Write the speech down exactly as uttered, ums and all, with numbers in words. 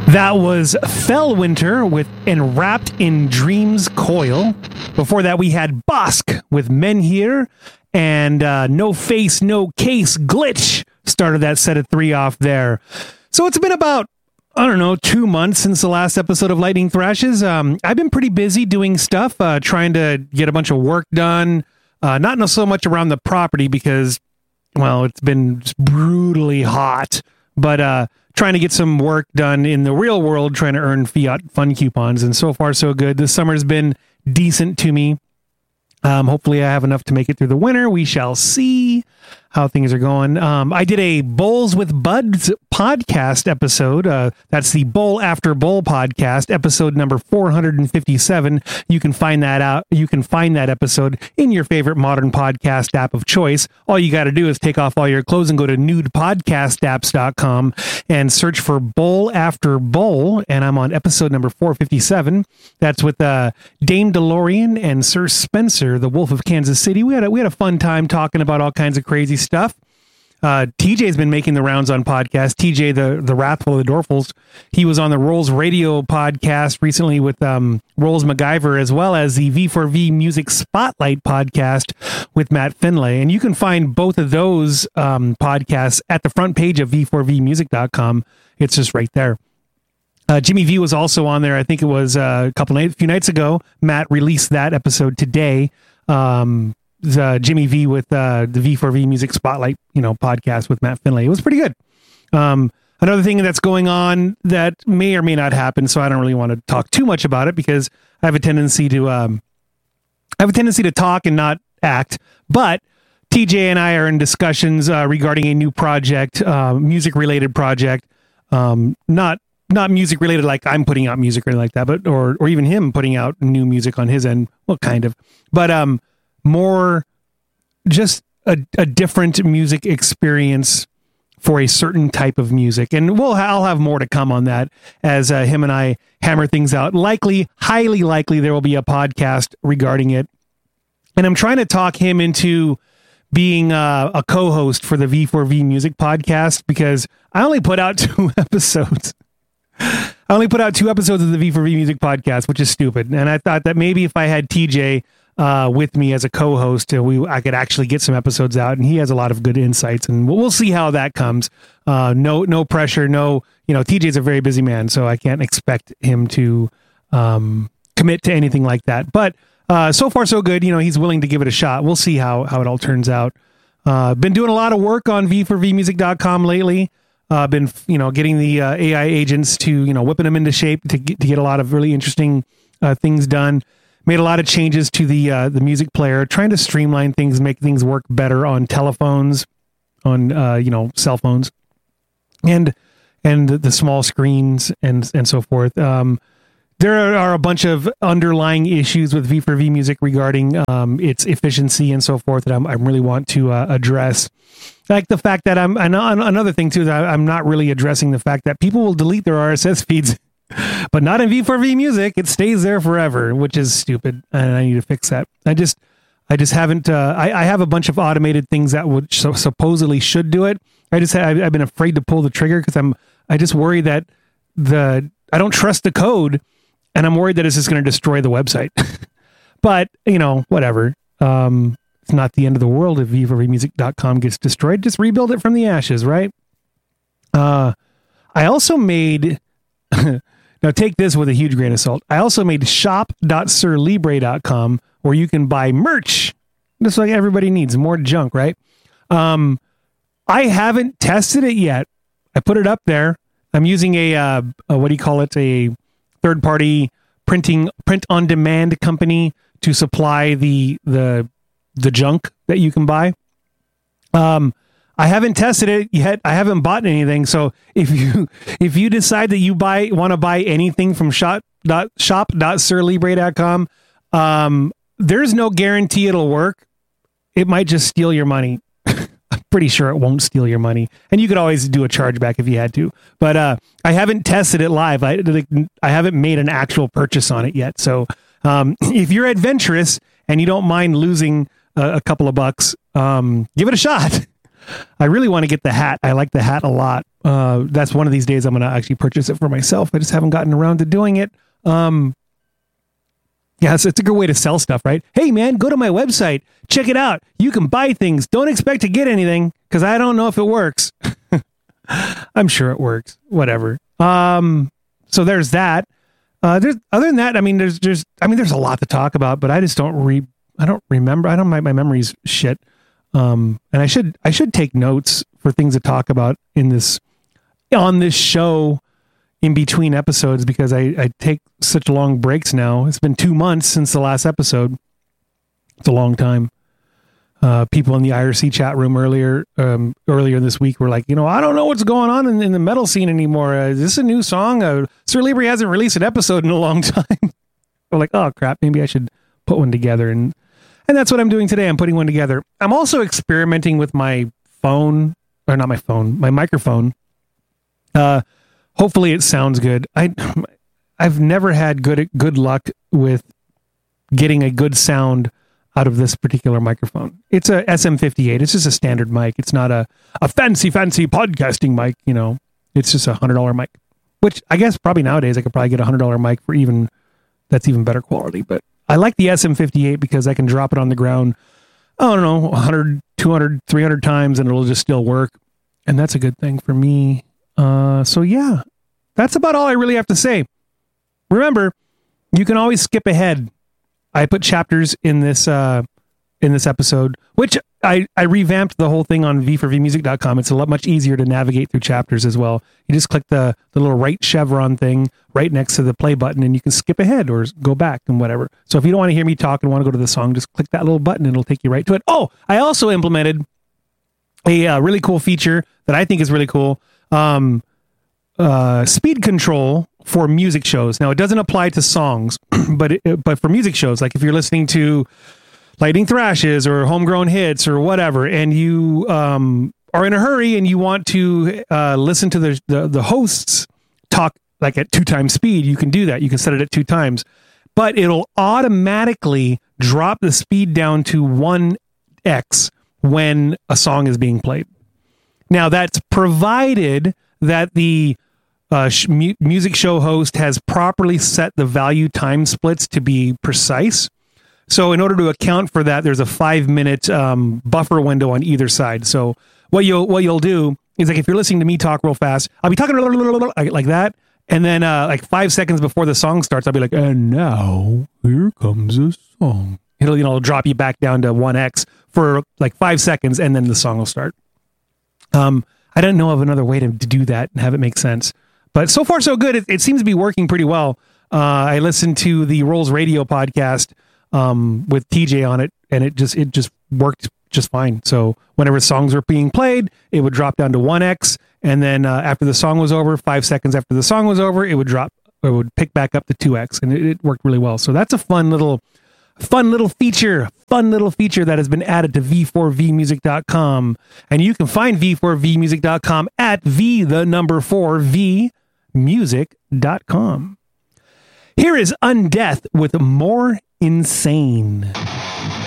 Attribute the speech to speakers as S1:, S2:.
S1: That was Fellwinter with Enwrapped in Dreams Coil. Before that, we had Bosk with Men Here, and uh, No Face, No Case Glitch started that set of three off there. So it's been about, I don't know, two months since the last episode of Lightning Thrashes. Um, I've been pretty busy doing stuff, uh, trying to get a bunch of work done. Uh, not so much around the property because, well, it's been brutally hot, but uh, trying to get some work done in the real world, trying to earn Fiat Fun coupons. And so far, so good. This summer's been decent to me. Um, hopefully I have enough to make it through the winter. We shall see how things are going. Um, I did a Bowls with Buds podcast episode. Uh, that's the Bowl After Bowl podcast, episode number four hundred fifty-seven. You can find that out. You can find that episode in your favorite modern podcast app of choice. All you got to do is take off all your clothes and go to nude podcast apps dot com and search for Bowl After Bowl. And I'm on episode number four fifty-seven. That's with uh, Dame DeLorean and Sir Spencer, the Wolf of Kansas City. We had a, we had a fun time talking about all kinds of crazy stuff. Uh, T J's been making the rounds on podcasts. T J, the, the Wrathful of the Dorfels, he was on the Rolls Radio podcast recently with um, Rolls MacGyver, as well as the V four V Music Spotlight podcast with Matt Finlay. And you can find both of those um, podcasts at the front page of V four V music dot com. It's just right there. Uh, Jimmy V was also on there. I think it was uh, a couple nights, a few nights ago. Matt released that episode today. Um, Uh, Jimmy V with uh, the V four V Music Spotlight, you know, podcast with Matt Finlay. It was pretty good. Um, another thing that's going on that may or may not happen, so I don't really want to talk too much about it because I have a tendency to um, I have a tendency to talk and not act. But T J and I are in discussions uh, regarding a new project, uh, music related project, um, not not music related like I'm putting out music or anything like that, but or or even him putting out new music on his end. Well, kind of, but um. more just a, a different music experience for a certain type of music. And we'll, I'll have more to come on that as uh, him and I hammer things out. Likely, highly likely, there will be a podcast regarding it. And I'm trying to talk him into being uh, a co-host for the V four V Music podcast because I only put out two episodes. I only put out two episodes of the V four V Music podcast, which is stupid. And I thought that maybe if I had T J uh, with me as a co-host, uh, we I could actually get some episodes out, and he has a lot of good insights, and we'll, we'll see how that comes. Uh, no, no pressure. No, you know, T J's a very busy man, so I can't expect him to um, commit to anything like that. But uh, so far, so good. You know, he's willing to give it a shot. We'll see how how it all turns out. Uh, been doing a lot of work on V four V music dot com lately. Uh, been, you know, getting the uh, A I agents to, you know, whipping them into shape to get, to get a lot of really interesting uh, things done. Made a lot of changes to the uh, the music player, trying to streamline things, make things work better on telephones, on uh, you know, cell phones, and and the, the small screens and and so forth. Um, there are a bunch of underlying issues with V four V music regarding um, its efficiency and so forth that I'm, I really want to uh, address. Like the fact that I'm, and another thing too, that I'm not really addressing the fact that people will delete their R S S feeds, but not in V four V music. It stays there forever, which is stupid. And I need to fix that. I just, I just haven't, uh, I, I have a bunch of automated things that would so, supposedly should do it. I just, I've, I've been afraid to pull the trigger because I'm, I just worry that the, I don't trust the code and I'm worried that it's just going to destroy the website, but you know, whatever. Um, It's not the end of the world if V four V music dot com gets destroyed. Just rebuild it from the ashes, right? Uh, I also made... now take this with a huge grain of salt. I also made shop dot sir libre dot com where you can buy merch. Just like everybody needs. More junk, right? Um, I haven't tested it yet. I put it up there. I'm using a, uh, a what do you call it? A third-party printing print-on-demand company to supply the the... the junk that you can buy. Um, I haven't tested it yet. I haven't bought anything. So if you, if you decide that you buy, want to buy anything from shop dot sir libre dot com, um, there's no guarantee it'll work. It might just steal your money. I'm pretty sure it won't steal your money. And you could always do a chargeback if you had to, but, uh, I haven't tested it live. I, I haven't made an actual purchase on it yet. So, um, if you're adventurous and you don't mind losing a, a couple of bucks, um, give it a shot. I really want to get the hat. I like the hat a lot. uh, that's one of these days I'm going to actually purchase it for myself. I just haven't gotten around to doing it. Um, yeah, it's, it's a good way to sell stuff, right? Hey, man, go to my website. Check it out. You can buy things. Don't expect to get anything because I don't know if it works. I'm sure it works. Whatever. Um, so there's that. Uh, there's other than that. I mean, there's just. I mean, there's a lot to talk about, but I just don't re. I don't remember. I don't. My my memory's shit. Um, and I should. I should take notes for things to talk about in this on this show in between episodes because I I take such long breaks now. It's been two months since the last episode. It's a long time. Uh, people in the I R C chat room earlier, um, earlier this week were like, you know, I don't know what's going on in, in the metal scene anymore. Uh, is this a new song? Uh, Sir Libri hasn't released an episode in a long time. We're like, oh crap, maybe I should put one together. And, and that's what I'm doing today. I'm putting one together. I'm also experimenting with my phone, or not my phone, my microphone. Uh, hopefully it sounds good. I, I've never had good, good luck with getting a good sound out of this particular microphone. It's a S M fifty-eight. It's just a standard mic. It's not a, a fancy, fancy podcasting mic, you know. It's just a one hundred dollars mic, which I guess probably nowadays I could probably get a one hundred dollars mic for even, that's even better quality. But I like the S M fifty-eight because I can drop it on the ground, I don't know, one hundred, two hundred, three hundred times and it'll just still work. And that's a good thing for me. Uh, so yeah, that's about all I really have to say. Remember, you can always skip ahead. I put chapters in this uh, in this episode, which I, I revamped the whole thing on v four v music dot com. It's a lot much easier to navigate through chapters as well. You just click the, the little right chevron thing right next to the play button and you can skip ahead or go back and whatever. So if you don't want to hear me talk and want to go to the song, just click that little button and it'll take you right to it. Oh, I also implemented a uh, really cool feature that I think is really cool. Um, uh, speed control for music shows. Now it doesn't apply to songs, but it, but for music shows, like if you're listening to Lightning Thrashes or Homegrown Hits or whatever, and you um, are in a hurry and you want to uh, listen to the, the the hosts talk like at two times speed, you can do that. You can set it at two times, but it'll automatically drop the speed down to one X when a song is being played. Now that's provided that the Uh, sh- mu- music show host has properly set the value time splits to be precise. So in order to account for that, there's a five minute um, buffer window on either side. So what you'll what you'll do is like if you're listening to me talk real fast, I'll be talking like that, and then uh, like five seconds before the song starts, I'll be like, and now here comes a song. It'll you know drop you back down to one X for like five seconds, and then the song will start. Um, I don't know of another way to, to do that and have it make sense. But so far, so good. It, it seems to be working pretty well. Uh, I listened to the Rolls Radio podcast um, with T J on it, and it just it just worked just fine. So whenever songs were being played, it would drop down to one X, and then uh, after the song was over, five seconds after the song was over, it would drop, it would pick back up to two X, and it, it worked really well. So that's a fun little, fun little feature, fun little feature that has been added to v four v music dot com, and you can find v four v music dot com at v the number four v music dot com. Here is Undeath with More Insane.